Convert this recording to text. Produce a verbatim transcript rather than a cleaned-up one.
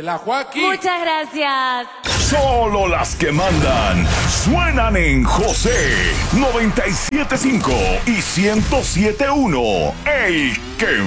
la Joaquín. Muchas gracias. Solo las que mandan suenan en José noventa y siete punto cinco y ciento siete punto uno. El que